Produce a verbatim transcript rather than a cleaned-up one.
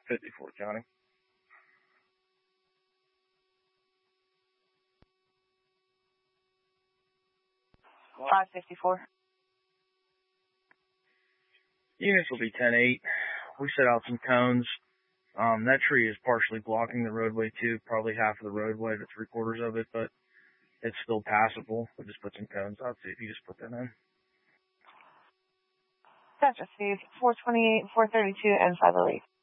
fifty-four County. five fifty-four. Units will be ten eight. We set out some cones. Um, that tree is partially blocking the roadway too, probably half of the roadway to three quarters of it, but it's still passable. We'll just put some cones out, see if you just put that in. That's received four twenty-eight, four thirty-two, and five oh eight.